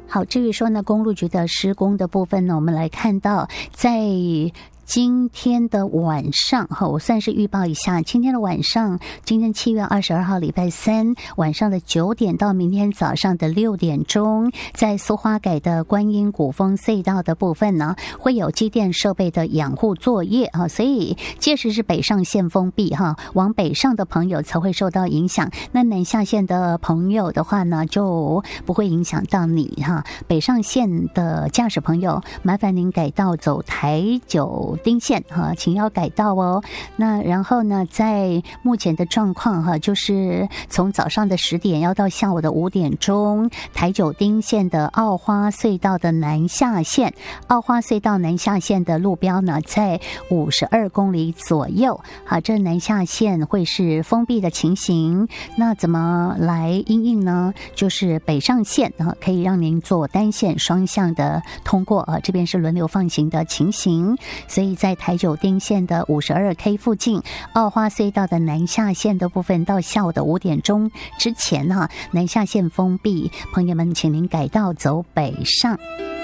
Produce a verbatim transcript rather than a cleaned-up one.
好，至于说呢，公路局的施工的部分呢，我们来看到在今天的晚上哈，我算是预报一下，今天的晚上，今天七月二十二号礼拜三晚上的九点到明天早上的六点钟，在苏花改的观音古峰隧道的部分呢，会有机电设备的养护作业啊，所以届时是北上线封闭哈，往北上的朋友才会受到影响，那南下线的朋友的话呢，就不会影响到你哈。北上线的驾驶朋友，麻烦您改道走台九丁线哈，请要改道哦。那然后呢，在目前的状况哈，就是从早上的十点要到下午的五点钟，台九丁线的澳花隧道的南下线，澳花隧道南下线的路标呢，在五十二公里左右。好，这南下线会是封闭的情形。那怎么来因应呢？就是北上线啊，可以让您做单线双向的通过啊，这边是轮流放行的情形，所以在台九丁线的五十二 K 附近，澳花隧道的南下线的部分，到下午的五点钟之前哈、啊，南下线封闭，朋友们，请您改道走北上。